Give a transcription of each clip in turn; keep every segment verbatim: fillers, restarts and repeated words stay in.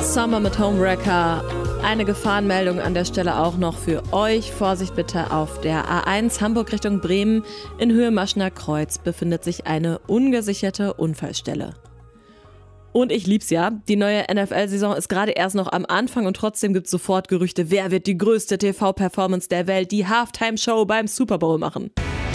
Summer mit Homewrecker. Eine Gefahrenmeldung an der Stelle auch noch für euch. Vorsicht bitte auf der A eins Hamburg Richtung Bremen. In Höhe Maschner Kreuz befindet sich eine ungesicherte Unfallstelle. Und ich lieb's ja. Die neue N F L-Saison ist gerade erst noch am Anfang und trotzdem gibt's sofort Gerüchte, wer wird die größte T V-Performance der Welt, die Halftime-Show beim Super Bowl machen.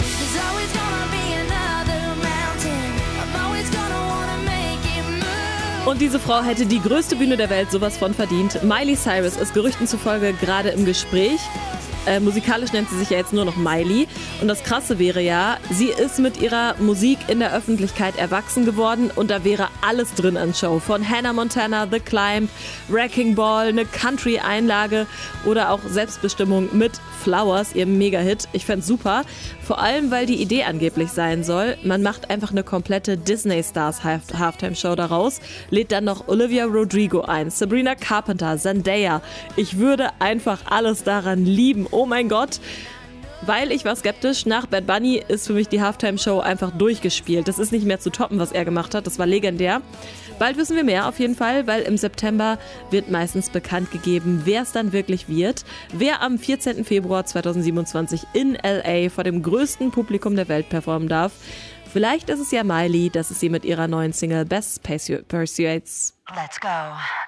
Und diese Frau hätte die größte Bühne der Welt sowas von verdient. Miley Cyrus ist Gerüchten zufolge gerade im Gespräch. Äh, musikalisch nennt sie sich ja jetzt nur noch Miley. Und das Krasse wäre ja, sie ist mit ihrer Musik in der Öffentlichkeit erwachsen geworden und da wäre alles drin an Show. Von Hannah Montana, The Climb, Wrecking Ball, eine Country-Einlage oder auch Selbstbestimmung mit Flowers, ihrem Mega-Hit. Ich fänd's super. Vor allem, weil die Idee angeblich sein soll, man macht einfach eine komplette Disney-Stars-Halftime-Show daraus, lädt dann noch Olivia Rodrigo ein, Sabrina Carpenter, Zendaya. Ich würde einfach alles daran lieben. Oh mein Gott. Weil ich war skeptisch, nach Bad Bunny ist für mich die Halftime-Show einfach durchgespielt. Das ist nicht mehr zu toppen, was er gemacht hat. Das war legendär. Bald wissen wir mehr auf jeden Fall, weil im September wird meistens bekannt gegeben, wer es dann wirklich wird. Wer am vierzehnten Februar zweitausendsiebenundzwanzig in L A vor dem größten Publikum der Welt performen darf. Vielleicht ist es ja Miley, das ist sie mit ihrer neuen Single Best Pursuits. Let's go.